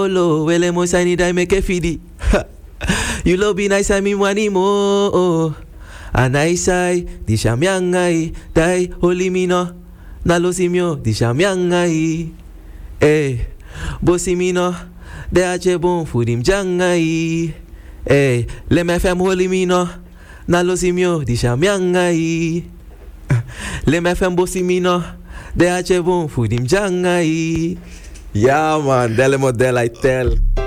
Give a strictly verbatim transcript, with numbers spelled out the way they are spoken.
Lo, wele mo sani dai me ke fidi. You lo be nice and me wani mo. Anai sai, di shamyangai, dai holy mino. Na lo simyo, di shamyangai. Eh, bosi mino, de ache bon fudim jangai. Eh, le me fem holy mino. Na lo simyo, di shamyangai. Le me fem bosi mino, de ache bon fudim jangai. Ja man, delle model, I tell.